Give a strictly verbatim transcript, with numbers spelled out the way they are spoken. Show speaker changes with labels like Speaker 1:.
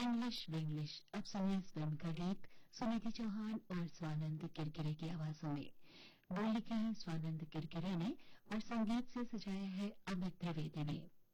Speaker 1: English Vinglish. अब सुनिए इस फिल्म का गीत सुनिधि चौहान और स्वानंद किरकिरे की आवाजों में। बोल लिखे हैं स्वानंद किरकिरे ने और संगीत से सजाया है अमित त्रिवेदी ने।